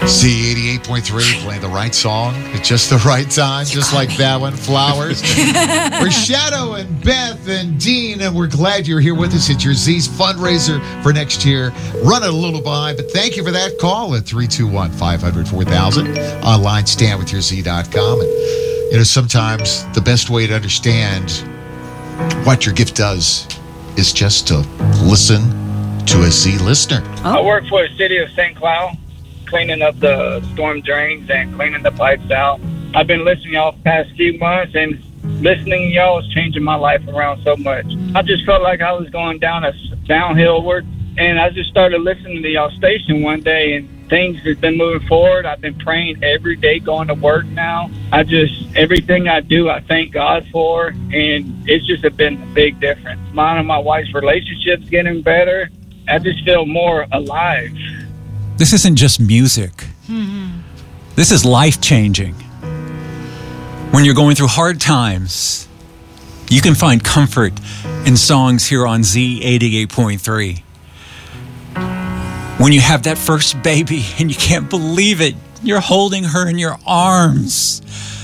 Z88.3, playing the right song at just the right time, just like that one, Flowers. We're Shadow and Beth and Dean, and we're glad you're here with us. It's your Z's fundraiser for next year. Running a little behind, but thank you for that call at 321-500-4000. Online, standwithyourz.com. And, sometimes the best way to understand what your gift does is just to listen to a Z listener. I work for the city of St. Cloud, cleaning up the storm drains and cleaning the pipes out. I've been listening to y'all the past few months, and listening to y'all is changing my life around so much. I just felt like I was going downhillward, and I just started listening to y'all station one day, and things have been moving forward. I've been praying every day going to work now. Everything I do, I thank God for, and it's just been a big difference. Mine and my wife's relationship's getting better. I just feel more alive. This isn't just music. Mm-hmm. This is life-changing. When you're going through hard times, you can find comfort in songs here on Z88.3. When you have that first baby and you can't believe it, you're holding her in your arms.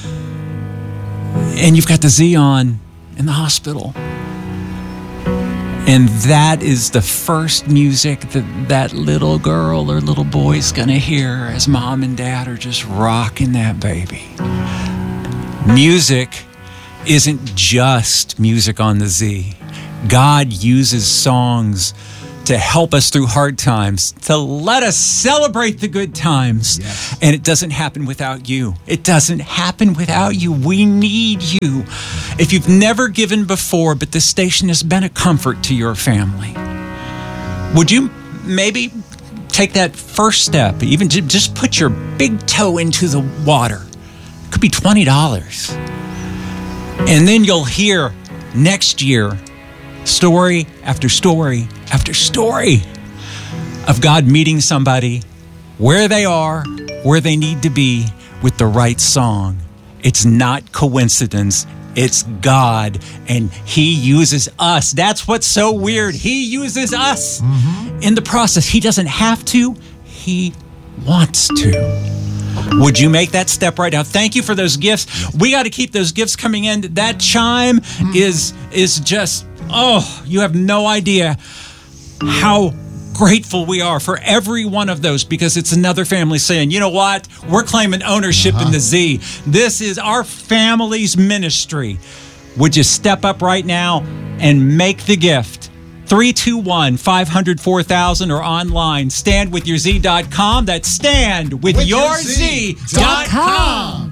And you've got the Z on in the hospital. And that is the first music that little girl or little boy's gonna hear as mom and dad are just rocking that baby. Music isn't just music on the Z. God uses songs to help us through hard times, to let us celebrate the good times. Yes. And it doesn't happen without you. It doesn't happen without you. We need you. If you've never given before, but this station has been a comfort to your family, would you maybe take that first step, even just put your big toe into the water? It could be $20. And then you'll hear next year story after story after story of God meeting somebody where they are, where they need to be with the right song. It's not coincidence. It's God, and He uses us. That's what's so weird. He uses us in the process. He doesn't have to. He wants to. Would you make that step right now? Thank you for those gifts. We got to keep those gifts coming in. That chime is just, you have no idea how grateful we are for every one of those, because it's another family saying, you know what? We're claiming ownership in the Z. This is our family's ministry. Would you step up right now and make the gift? 321-500-4000 or online, standwithyourz.com. That's standwithyourz.com.